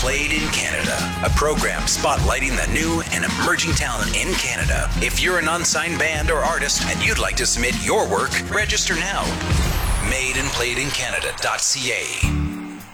Played in Canada, a program spotlighting the new and emerging talent in Canada. If you're an unsigned band or artist and you'd like to submit your work, register now. MadeincanaDA.ca.